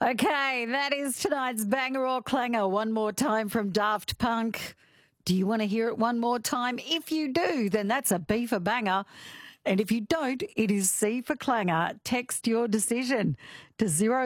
Okay, that is tonight's banger or clanger. One more time from Daft Punk. Do you want to hear it one more time? If you do, then that's a B for banger. And if you don't, it is C for clanger. Text your decision to 0.